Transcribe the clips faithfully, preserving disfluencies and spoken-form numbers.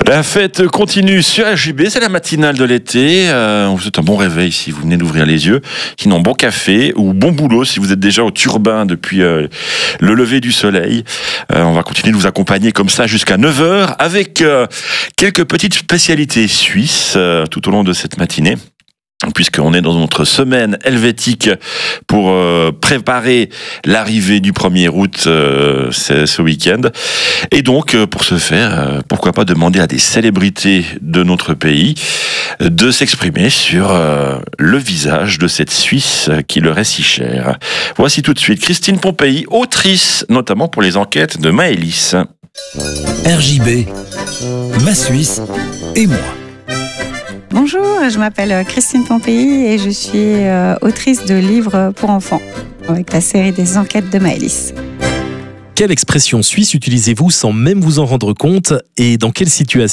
La fête continue sur R J B, c'est la matinale de l'été. Euh, on vous souhaite un bon réveil si vous venez d'ouvrir les yeux. Sinon, bon café ou bon boulot si vous êtes déjà au turbin depuis euh, le lever du soleil. Euh, on va continuer de vous accompagner comme ça jusqu'à neuf heures avec euh, quelques petites spécialités suisses euh, tout au long de cette matinée. Puisqu'on est dans notre semaine helvétique pour euh, préparer l'arrivée du premier août euh, ce week-end. Et donc, euh, pour ce faire, euh, pourquoi pas demander à des célébrités de notre pays de s'exprimer sur euh, le visage de cette Suisse qui leur est si chère. Voici tout de suite Christine Pompéi, autrice notamment pour les enquêtes de Maëlys. R J B, ma Suisse et moi. Bonjour, je m'appelle Christine Pompéi et je suis euh, autrice de livres pour enfants avec la série des enquêtes de Maëlys. Quelle expression suisse utilisez-vous sans même vous en rendre compte et dans quelle situation ?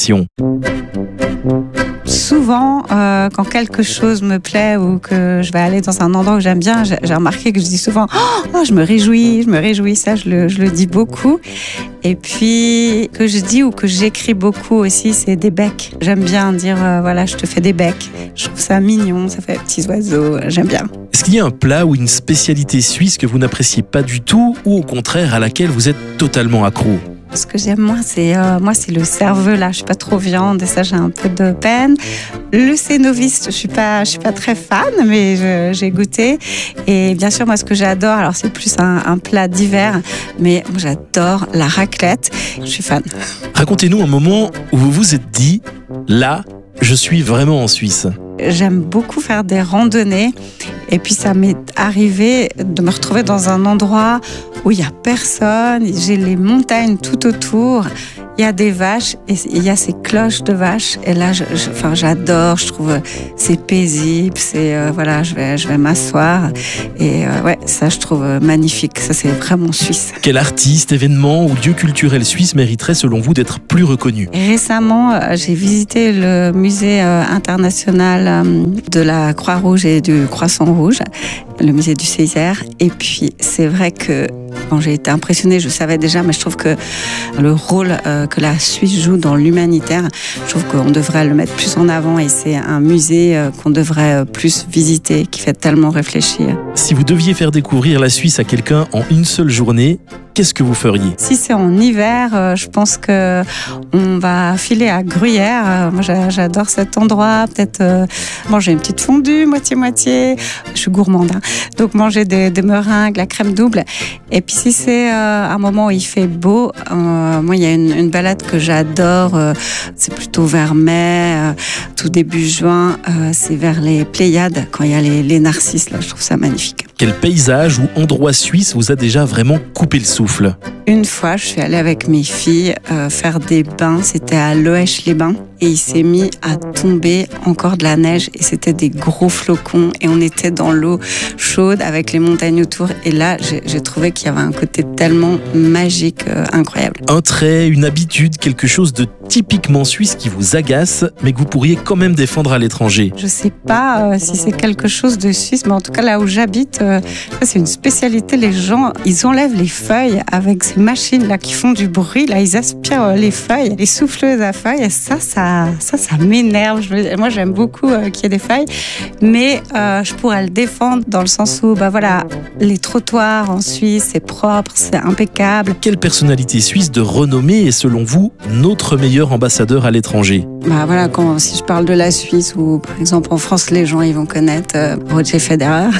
Souvent, euh, quand quelque chose me plaît ou que je vais aller dans un endroit où j'aime bien, j'ai, j'ai remarqué que je dis souvent « Oh, je me réjouis, je me réjouis », ça je le, je le dis beaucoup. Et puis, que je dis ou que j'écris beaucoup aussi, c'est des becs. J'aime bien dire euh, « Voilà, je te fais des becs ». Je trouve ça mignon, ça fait petits oiseaux, j'aime bien. Est-ce qu'il y a un plat ou une spécialité suisse que vous n'appréciez pas du tout ou au contraire à laquelle vous êtes totalement accro ? Ce que j'aime moi, c'est euh, moi c'est le cervelas. Je suis pas trop viande et ça j'ai un peu de peine. Le cénoviste, je suis pas, je suis pas très fan, mais je, j'ai goûté. Et bien sûr, moi ce que j'adore, alors c'est plus un, un plat d'hiver, mais moi, j'adore la raclette. Je suis fan. Racontez-nous un moment où vous vous êtes dit, là, je suis vraiment en Suisse. J'aime beaucoup faire des randonnées. Et puis ça m'est arrivé de me retrouver dans un endroit où il n'y a personne, j'ai les montagnes tout autour, il y a des vaches et il y a ces cloches de vaches. Et là, je, je, enfin, j'adore, je trouve c'est paisible, c'est euh, voilà, je vais, je vais m'asseoir et euh, ouais, ça je trouve magnifique. Ça c'est vraiment suisse. Quel artiste, événement ou lieu culturel suisse mériterait selon vous d'être plus reconnu ? Récemment, euh, j'ai visité le musée euh, international euh, de la Croix-Rouge et du Croissant-Rouge, le musée du Césaire. Et puis c'est vrai que bon, j'ai été impressionnée, je savais déjà, mais je trouve que le rôle euh, que la Suisse joue dans l'humanitaire, je trouve qu'on devrait le mettre plus en avant et c'est un musée euh, qu'on devrait euh, plus visiter, qui fait tellement réfléchir. Si vous deviez faire découvrir la Suisse à quelqu'un en une seule journée, qu'est-ce que vous feriez ? Si c'est en hiver, euh, je pense que on va filer à Gruyère. Euh, moi, j'adore cet endroit. Peut-être euh, manger une petite fondue, moitié-moitié. Je suis gourmande, hein. Donc manger des, des meringues, la crème double. Et puis si c'est euh, un moment où il fait beau, euh, moi, il y a une, une balade que j'adore. Euh, c'est plutôt vers mai, euh, tout début juin. Euh, c'est vers les Pléiades, quand il y a les, les narcisses. Là, je trouve ça magnifique. Quel paysage ou endroit suisse vous a déjà vraiment coupé le souffle ? Une fois, je suis allée avec mes filles euh, faire des bains. C'était à Loèche-les-Bains. Et il s'est mis à tomber encore de la neige. Et c'était des gros flocons. Et on était dans l'eau chaude avec les montagnes autour. Et là, j'ai, j'ai trouvé qu'il y avait un côté tellement magique, euh, incroyable. Un trait, une habitude, quelque chose de typiquement suisse qui vous agace, mais que vous pourriez quand même défendre à l'étranger. Je sais pas euh, si c'est quelque chose de suisse, mais en tout cas, là où j'habite, euh, c'est une spécialité. Les gens, ils enlèvent les feuilles avec ces machines-là qui font du bruit. Là, ils aspirent les feuilles, les souffleuses à feuilles. Et ça, ça, ça, ça m'énerve. Je, moi, j'aime beaucoup euh, qu'il y ait des feuilles, mais euh, je pourrais le défendre dans le sens où, bah voilà, les trottoirs en Suisse, c'est propre, c'est impeccable. Quelle personnalité suisse de renommée est selon vous notre meilleur ambassadeur à l'étranger ? Bah voilà, quand, si je parle de la Suisse ou par exemple en France, les gens ils vont connaître euh, Roger Federer.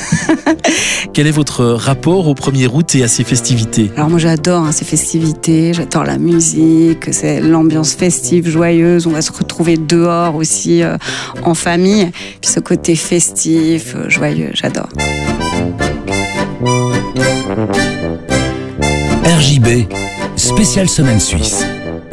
Quel est votre rapport au premier août et à ses festivités ? Alors moi j'adore hein, ces festivités, j'adore la musique, c'est l'ambiance festive, joyeuse, on va se retrouver dehors aussi euh, en famille, puis ce côté festif, euh, joyeux, j'adore. R J B, spéciale semaine suisse.